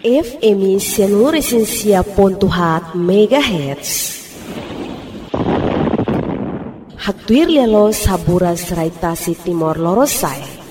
FM Seluruh Pontuhat MHz. Haktuir lelo sabura seraitasi Timor Lorosai.